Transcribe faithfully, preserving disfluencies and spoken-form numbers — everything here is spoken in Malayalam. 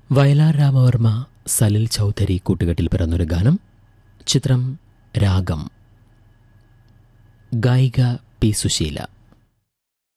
വയലാർ രാമവർമ്മ, സലിൽ ചൗധരി കൂട്ടുകെട്ടിൽ പിറന്നൊരു ഗാനം. ചിത്രം രാഗം. ഗായിക പി സുശീല.